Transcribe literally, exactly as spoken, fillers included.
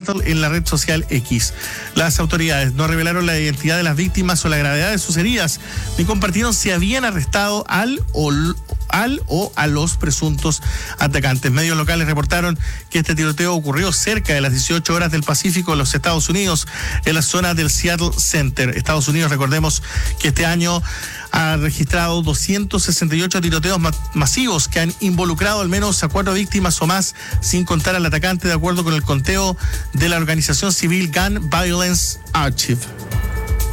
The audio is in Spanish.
Seattle en la red social X. Las autoridades no revelaron la identidad de las víctimas o la gravedad de sus heridas, ni compartieron si habían arrestado al o al o a los presuntos atacantes. Medios locales reportaron que este tiroteo ocurrió cerca de las dieciocho horas del Pacífico en los Estados Unidos, en la zona del Seattle Center. Estados Unidos, recordemos que este año ha registrado doscientos sesenta y ocho tiroteos ma- masivos que han involucrado al menos a cuatro víctimas o más, sin contar al atacante, de acuerdo con el conteo de la organización civil Gun Violence Archive.